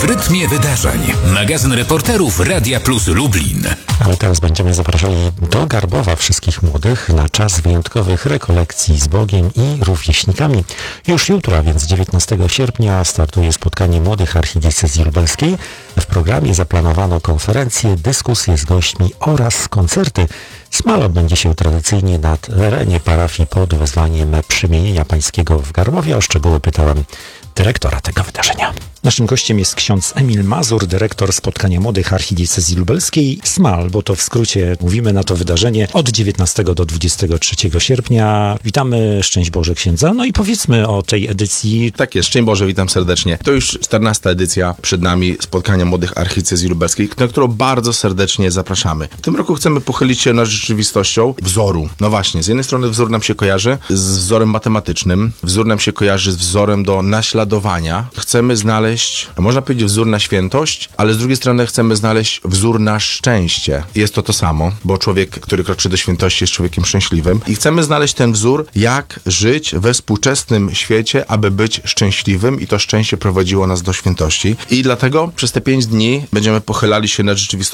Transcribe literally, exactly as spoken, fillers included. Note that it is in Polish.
w rytmie wydarzeń. Magazyn reporterów Radia Plus Lublin. Ale teraz będziemy zapraszali do Garbowa wszystkich młodych na czas wyjątkowych rekolekcji z Bogiem i rówieśnikami. Już jutro, a więc dziewiętnastego sierpnia, startuje spotkanie młodych archidiecezji lubelskiej. W programie zaplanowano konferencje, dyskusje z gośćmi oraz koncerty. Smal odbędzie się tradycyjnie na terenie parafii pod wezwaniem Przemienienia Pańskiego w Garbowie. O szczegóły pytałem dyrektora tego wydarzenia. Naszym gościem jest ksiądz Emil Mazur, dyrektor spotkania młodych archidiecezji lubelskiej Smal, bo to w skrócie mówimy na to wydarzenie od dziewiętnastego do dwudziestego trzeciego sierpnia. Witamy, szczęść Boże księdza. No i powiedzmy o tej edycji. Tak jest, szczęść Boże, witam serdecznie. To już czternasta edycja przed nami spotkania młodych archidiecezji lubelskiej, na którą bardzo serdecznie zapraszamy. W tym roku chcemy pochylić się nad rzeczywistością wzoru. No właśnie, z jednej strony wzór nam się kojarzy z wzorem matematycznym, wzór nam się kojarzy z wzorem do naśladowania. Chcemy znaleźć, można powiedzieć, wzór na świętość, ale z drugiej strony chcemy znaleźć wzór na szczęście. Jest to to samo, bo człowiek, który kroczy do świętości, jest człowiekiem szczęśliwym. I chcemy znaleźć ten wzór, jak żyć we współczesnym świecie, aby być szczęśliwym i to szczęście prowadziło nas do świętości. I dlatego przez te pięć dni będziemy pochylali się nad rzeczywistością